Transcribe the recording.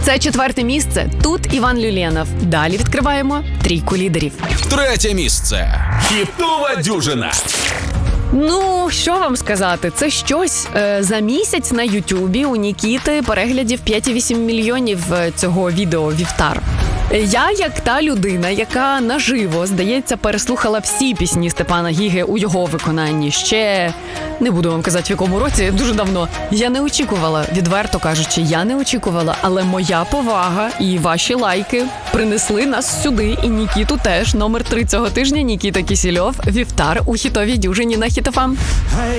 Це 4-те місце. Тут Іван Люленов. Далі відкриваємо трійку лідерів. 3-те місце. Хітова дюжина. Ну, що вам сказати, це щось. За місяць на Ютубі у Нікіти переглядів 5,8 мільйонів цього відео «Вівтар». Я, як та людина, яка наживо, здається, переслухала всі пісні Степана Гіги у його виконанні ще, не буду вам казати в якому році, дуже давно. Я не очікувала, відверто кажучи, я не очікувала, але моя повага і ваші лайки принесли нас сюди, і Нікіту теж. Номер 3 цього тижня Нікіта Кісільов, «Вівтар» у хітовій дюжині на Хіт ФМ.